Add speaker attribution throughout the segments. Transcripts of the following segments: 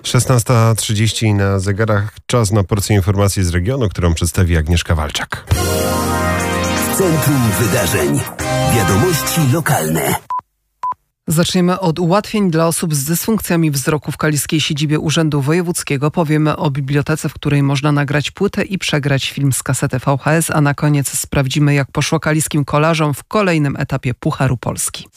Speaker 1: 16:30 na zegarach. Czas na porcję informacji z regionu, którą przedstawi Agnieszka Walczak.
Speaker 2: Centrum Wydarzeń. Wiadomości lokalne.
Speaker 3: Zaczniemy od ułatwień dla osób z dysfunkcjami wzroku w kaliskiej siedzibie Urzędu Wojewódzkiego. Powiemy o bibliotece, w której można nagrać płytę i przegrać film z kasety VHS, a na koniec sprawdzimy, jak poszło kaliskim kolarzom w kolejnym etapie Pucharu Polski.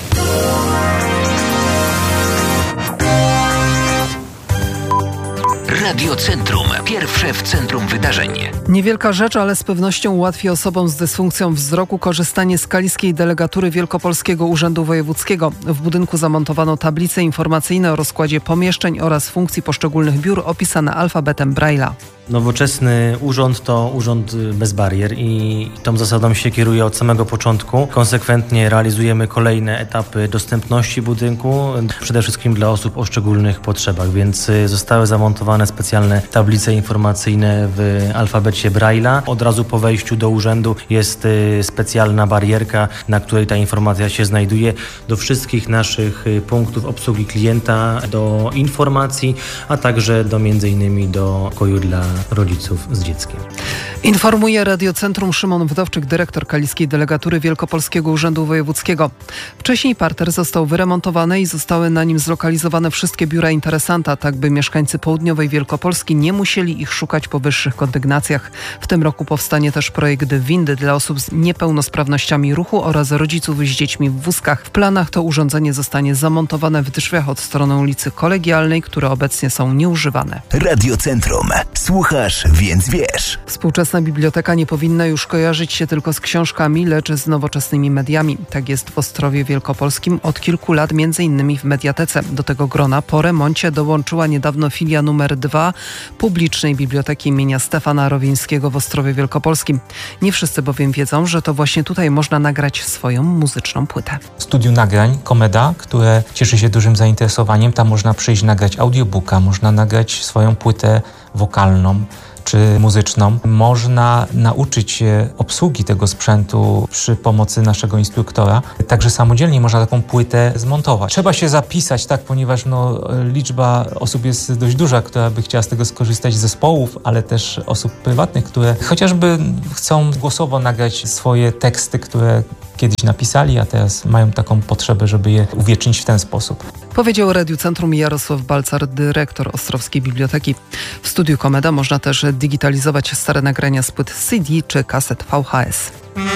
Speaker 2: Radio Centrum. Pierwsze w centrum wydarzeń.
Speaker 3: Niewielka rzecz, ale z pewnością ułatwi osobom z dysfunkcją wzroku korzystanie z kaliskiej delegatury Wielkopolskiego Urzędu Wojewódzkiego. W budynku zamontowano tablice informacyjne o rozkładzie pomieszczeń oraz funkcji poszczególnych biur opisane alfabetem Braille'a.
Speaker 4: Nowoczesny urząd to urząd bez barier i tą zasadą się kieruje od samego początku. Konsekwentnie realizujemy kolejne etapy dostępności budynku, przede wszystkim dla osób o szczególnych potrzebach, więc zostały zamontowane specjalne tablice informacyjne w alfabecie Braille'a. Od razu po wejściu do urzędu jest specjalna barierka, na której ta informacja się znajduje. Do wszystkich naszych punktów obsługi klienta, do informacji, a także do m.in. do pokoju dla rodziców z dzieckiem.
Speaker 3: Informuje Radiocentrum Szymon Wdowczyk, dyrektor kaliskiej delegatury Wielkopolskiego Urzędu Wojewódzkiego. Wcześniej parter został wyremontowany i zostały na nim zlokalizowane wszystkie biura interesanta, tak by mieszkańcy południowej Wielkopolski nie musieli ich szukać po wyższych kondygnacjach. W tym roku powstanie też projekt windy dla osób z niepełnosprawnościami ruchu oraz rodziców z dziećmi w wózkach. W planach to urządzenie zostanie zamontowane w drzwiach od strony ulicy Kolegialnej, które obecnie są nieużywane.
Speaker 2: Radiocentrum. Słuchasz, więc wiesz.
Speaker 3: Współczesna biblioteka nie powinna już kojarzyć się tylko z książkami, lecz z nowoczesnymi mediami. Tak jest w Ostrowie Wielkopolskim od kilku lat, m.in. w Mediatece. Do tego grona po remoncie dołączyła niedawno filia numer 2 publicznej biblioteki imienia Stefana Rowińskiego w Ostrowie Wielkopolskim. Nie wszyscy bowiem wiedzą, że to właśnie tutaj można nagrać swoją muzyczną płytę.
Speaker 5: Studium nagrań Komeda, które cieszy się dużym zainteresowaniem. Tam można przyjść nagrać audiobooka, można nagrać swoją płytę wokalną czy muzyczną. Można nauczyć się obsługi tego sprzętu przy pomocy naszego instruktora. Także samodzielnie można taką płytę zmontować. Trzeba się zapisać, tak, ponieważ liczba osób jest dość duża, która by chciała z tego skorzystać, zespołów, ale też osób prywatnych, które chociażby chcą głosowo nagrać swoje teksty, które kiedyś napisali, a teraz mają taką potrzebę, żeby je uwiecznić w ten sposób.
Speaker 3: Powiedział Radiocentrum Jarosław Balcar, dyrektor Ostrowskiej Biblioteki. W studiu Komeda można też digitalizować stare nagrania z płyt CD czy kaset VHS.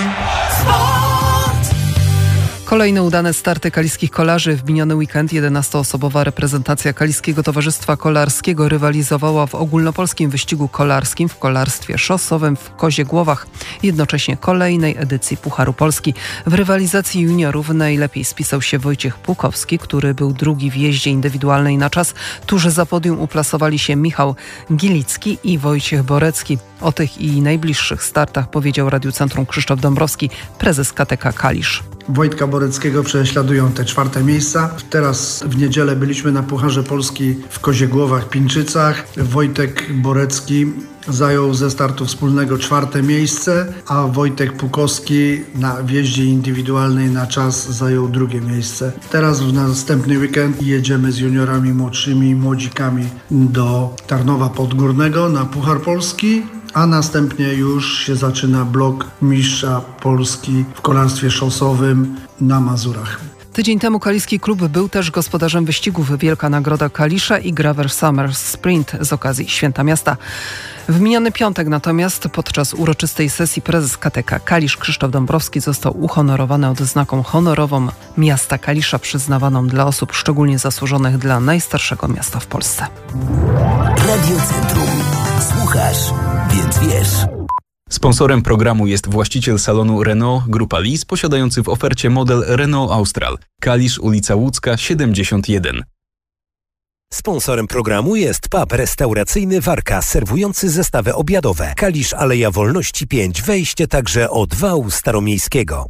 Speaker 3: Kolejne udane starty kaliskich kolarzy. W miniony weekend 11-osobowa reprezentacja Kaliskiego Towarzystwa Kolarskiego rywalizowała w ogólnopolskim wyścigu kolarskim w kolarstwie szosowym w Koziegłowach. Jednocześnie kolejnej edycji Pucharu Polski. W rywalizacji juniorów najlepiej spisał się Wojciech Płukowski, który był drugi w jeździe indywidualnej na czas. Tuż za podium uplasowali się Michał Gilicki i Wojciech Borecki. O tych i najbliższych startach powiedział Radiocentrum Krzysztof Dąbrowski, prezes KTK Kalisz.
Speaker 6: Wojtka Boreckiego prześladują te 4. miejsca. Teraz w niedzielę byliśmy na Pucharze Polski w Koziegłowach, Pińczycach. Wojtek Borecki zajął ze startu wspólnego 4. miejsce, a Wojtek Płukowski na wjeździe indywidualnej na czas zajął 2. miejsce. Teraz w następny weekend jedziemy z juniorami młodszymi i młodzikami do Tarnowa Podgórnego na Puchar Polski, a następnie już się zaczyna blok mistrza Polski w kolarstwie szosowym na Mazurach.
Speaker 3: Tydzień temu Kaliski Klub był też gospodarzem wyścigów Wielka Nagroda Kalisza i Gravel Summer Sprint z okazji Święta Miasta. W miniony piątek natomiast podczas uroczystej sesji prezes KTK Kalisz Krzysztof Dąbrowski został uhonorowany odznaką honorową miasta Kalisza przyznawaną dla osób szczególnie zasłużonych dla najstarszego miasta w Polsce.
Speaker 2: Radiocentrum. Słuchasz, więc wiesz.
Speaker 7: Sponsorem programu jest właściciel salonu Renault Grupa Lis, posiadający w ofercie model Renault Austral. Kalisz, ulica Łódzka, 71.
Speaker 8: Sponsorem programu jest pub restauracyjny Warka, serwujący zestawy obiadowe. Kalisz, Aleja Wolności 5, wejście także od wału staromiejskiego.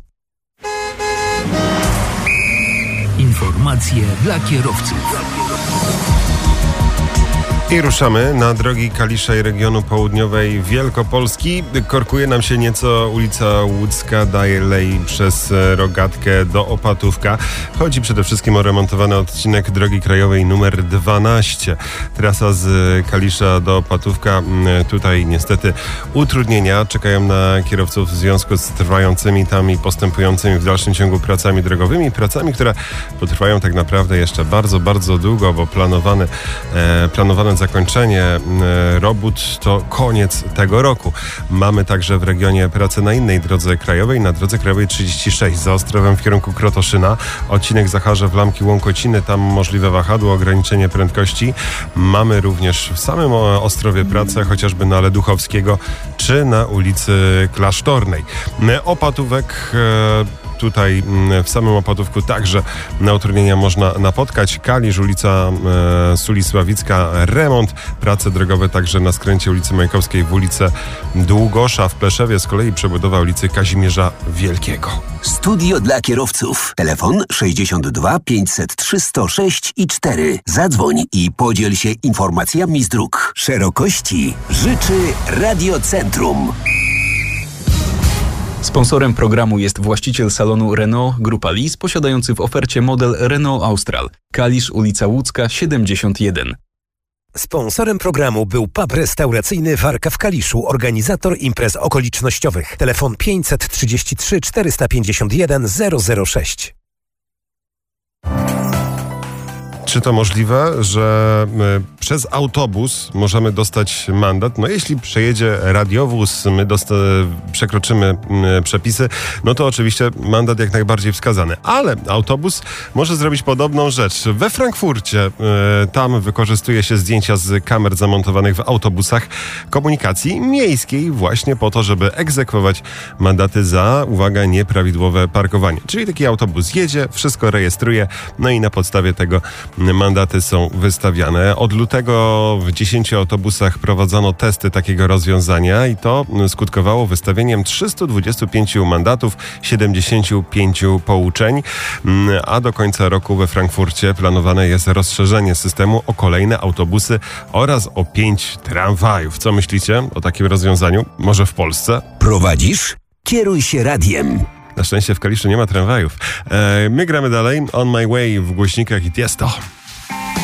Speaker 2: Informacje dla kierowców.
Speaker 1: I ruszamy na drogi Kalisza i regionu południowej Wielkopolski. Korkuje nam się nieco ulica Łódzka, dalej przez Rogatkę do Opatówka. Chodzi przede wszystkim o remontowany odcinek drogi krajowej numer 12. Trasa z Kalisza do Opatówka. Tutaj niestety utrudnienia czekają na kierowców w związku z trwającymi tam i postępującymi w dalszym ciągu pracami drogowymi. Pracami, które potrwają tak naprawdę jeszcze bardzo, bardzo długo, bo planowane zakończenie robót to koniec tego roku. Mamy także w regionie pracę na innej drodze krajowej, na drodze krajowej 36 za Ostrowem w kierunku Krotoszyna. Odcinek Zacharzew-Lamki Łąkociny, tam możliwe wahadło, ograniczenie prędkości. Mamy również w samym Ostrowie pracę, chociażby na Leduchowskiego czy na ulicy Klasztornej. Opatówek. Tutaj w samym Opatówku także na utrudnienia można napotkać. Kalisz, ulica Sulisławicka, remont. Prace drogowe także na skręcie ulicy Majkowskiej w ulicę Długosza. W Pleszewie z kolei przebudowa ulicy Kazimierza Wielkiego.
Speaker 2: Studio dla kierowców. Telefon 62 503 106 i 4. Zadzwoń i podziel się informacjami z dróg. Szerokości życzy Radiocentrum.
Speaker 7: Sponsorem programu jest właściciel salonu Renault Grupa Lis, posiadający w ofercie model Renault Austral. Kalisz, ulica Łódzka, 71.
Speaker 8: Sponsorem programu był pub restauracyjny Warka w Kaliszu, organizator imprez okolicznościowych. Telefon 533 451 006.
Speaker 1: Czy to możliwe, że przez autobus możemy dostać mandat? No jeśli przejedzie radiowóz, my przekroczymy przepisy, no to oczywiście mandat jak najbardziej wskazany. Ale autobus może zrobić podobną rzecz. We Frankfurcie tam wykorzystuje się zdjęcia z kamer zamontowanych w autobusach komunikacji miejskiej właśnie po to, żeby egzekwować mandaty za, uwaga, nieprawidłowe parkowanie. Czyli taki autobus jedzie, wszystko rejestruje, no i na podstawie tego mandaty są wystawiane. Od lutego w 10 autobusach prowadzono testy takiego rozwiązania i to skutkowało wystawieniem 325 mandatów, 75 pouczeń, a do końca roku we Frankfurcie planowane jest rozszerzenie systemu o kolejne autobusy oraz o 5 tramwajów. Co myślicie o takim rozwiązaniu? Może w Polsce?
Speaker 2: Prowadzisz? Kieruj się radiem.
Speaker 1: Na szczęście w Kaliszu nie ma tramwajów. My gramy dalej. On My Way w głośnikach i Tiesto.